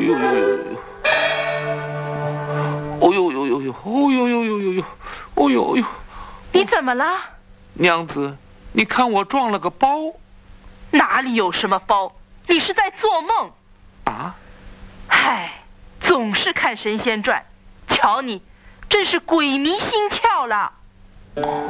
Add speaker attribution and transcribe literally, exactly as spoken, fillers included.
Speaker 1: 呦呦呦呦！哦呦呦呦呦！哦呦呦呦呦呦！哦呦呦！
Speaker 2: 你怎么了？
Speaker 1: 娘子，你看我撞了个包。
Speaker 2: 哪里有什么包？你是在做梦。
Speaker 1: 啊？
Speaker 2: 唉，总是看神仙传，瞧你，真是鬼迷心窍了。